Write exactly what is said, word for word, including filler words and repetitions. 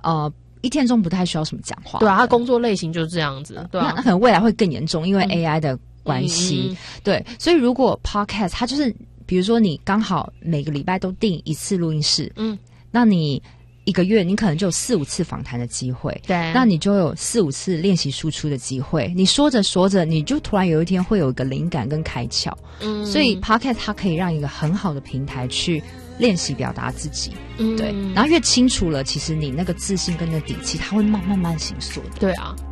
呃一天中不太需要什么讲话。 对啊，他工作类型就是这样子。对啊， 那可能未来会更严重，因为 A I 的关系。 嗯嗯嗯对，所以如果 Podcast 它就是比如说你刚好每个礼拜都定一次录音室，嗯，那你一个月你可能就有四五次访谈的机会， 对， 那你就有四五次练习输出的机会。你说着说着，你就突然有一天会有一个灵感跟开窍。嗯，所以 Podcast 它可以让一个很好的平台去练习表达自己。嗯，对，然后越清楚了，其实你那个自信跟那底气，它会慢慢慢形塑的。 对啊。